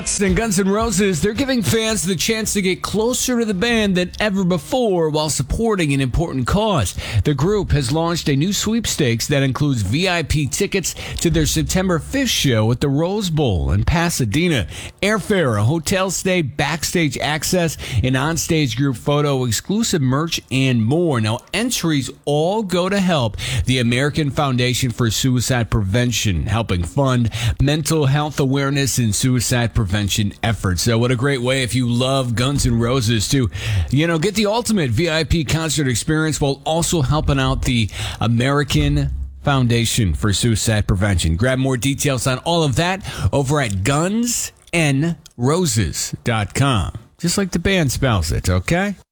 Rocks and Guns N' Roses, they're giving fans the chance to get closer to the band than ever before while supporting an important cause. The group has launched a new sweepstakes that includes VIP tickets to their September 5th show at the Rose Bowl in Pasadena, airfare, a hotel stay, backstage access, an onstage group photo, exclusive merch, and more. Now, entries all go to help the American Foundation for Suicide Prevention, helping fund mental health awareness and suicide prevention efforts. So what a great way, if you love Guns N' Roses, to, get the ultimate VIP concert experience while also helping out the American Foundation for Suicide Prevention. Grab more details on all of that over at gunsnroses.com. Just like the band spells it, okay?